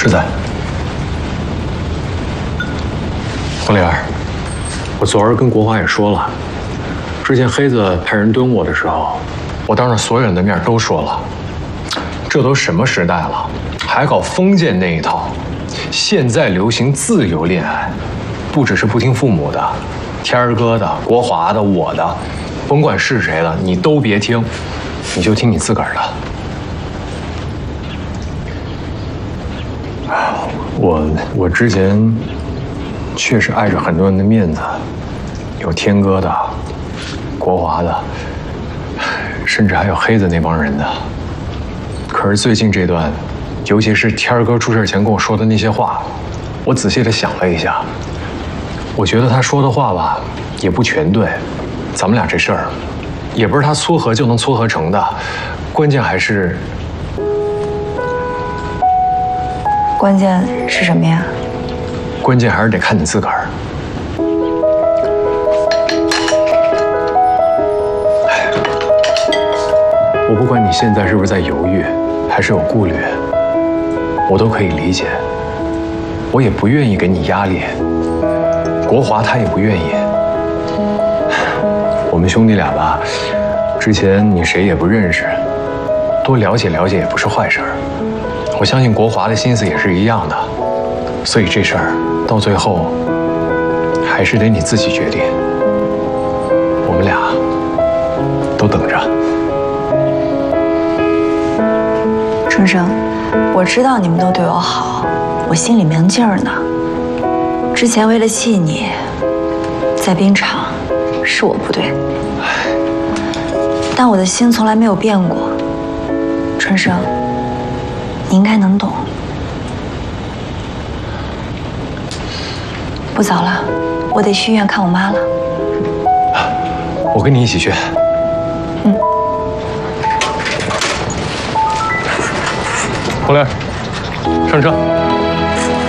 是在。黄莲儿，我昨儿跟国华也说了，之前黑子派人蹲我的时候，我当着所有人的面都说了，这都什么时代了，还搞封建那一套？现在流行自由恋爱，不只是不听父母的，天儿哥的、国华的、我的，甭管是谁的，你都别听，你就听你自个儿的。我之前确实碍着很多人的面子，有天哥的、国华的，甚至还有黑子那帮人的。可是最近这段，尤其是天儿哥出事前跟我说的那些话，我仔细的想了一下，我觉得他说的话吧，也不全对。咱们俩这事儿，也不是他撮合就能撮合成的，关键还是…… 关键是什么呀？ 关键还是得看你自个儿。我不管你现在是不是在犹豫，还是有顾虑，我都可以理解。我也不愿意给你压力，国华他也不愿意。我们兄弟俩吧，之前你谁也不认识，多了解了解也不是坏事儿。我相信国华的心思也是一样的，所以这事儿到最后还是得你自己决定。我们俩都等着。 春生，我知道你们都对我好，我心里明镜儿呢。之前为了气你，在冰场是我不对，但我的心从来没有变过。春生，你应该能懂。不早了，我得去医院看我妈了。 我跟你一起去。黄莲，上车。